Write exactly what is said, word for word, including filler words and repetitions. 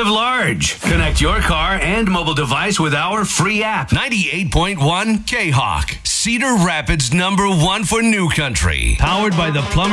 Live large. Connect your car and mobile device with our free app. ninety-eight point one K-Hawk, Cedar Rapids number one for New Country. Powered by the Plumber